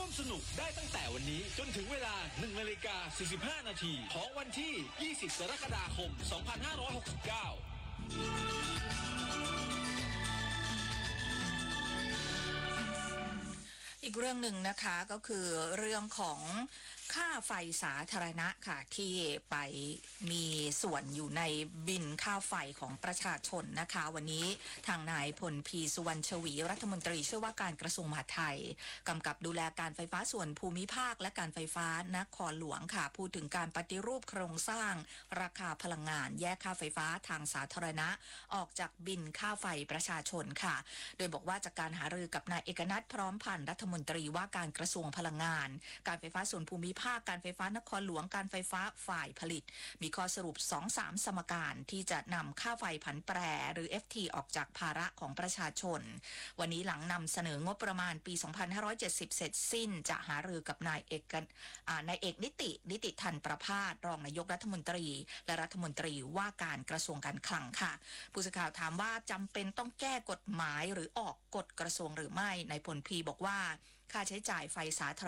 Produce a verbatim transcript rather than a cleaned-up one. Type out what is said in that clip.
มสนุกได้ตั้งแต่วันนี้จนถึงเวลาหนึ่งนาฬิกาสี่สิบห้านาทีของวันที่ยี่สิบกรกฎาคมสองพันห้าร้อยหกสิบเก้าอีกเรื่องหนึ่งนะคะก็คือเรื่องของค่าไฟสาธารณะค่ะที่ไปมีส่วนอยู่ในบินค่าไฟของประชาชนนะคะวันนี้ทางนายพลพีสุวรรณชวีรัฐมนตรีช่วยว่าการกระทรวงมหาดไทยกำกับดูแลการไฟฟ้าส่วนภูมิภาคและการไฟฟ้านครหลวงค่ะพูดถึงการปฏิรูปโครงสร้างราคาพลังงานแยกค่าไฟฟ้าทางสาธารณะออกจากบินค่าไฟประชาชนค่ะโดยบอกว่าจากการหารือกับนายเอกนัทพร้อมพันธ์รัฐมนตรีว่าการกระทรวงพลังงานการไฟฟ้าส่วนภูมิภาคการไฟฟ้านครหลวงการไฟฟ้าฝ่ายผลิตมีข้อสรุป สองถึงสาม สมการที่จะนำค่าไฟผันแปรหรือ เอฟ ที ออกจากภาระของประชาชนวันนี้หลังนำเสนองบประมาณปีสองพันห้าร้อยเจ็ดสิบเสร็จสิ้นจะหารือกับนายเอกนายเอกนิตินิติทันประภาสรองนายกรัฐมนตรีและรัฐมนตรีว่าการกระทรวงการคลังค่ะผู้สื่อข่าวถามว่าจำเป็นต้องแก้กฎหมายหรือออกกฎกระทรวงหรือไม่นายพลพีบอกว่าค่าใช้จ่ายไฟสาธารณะ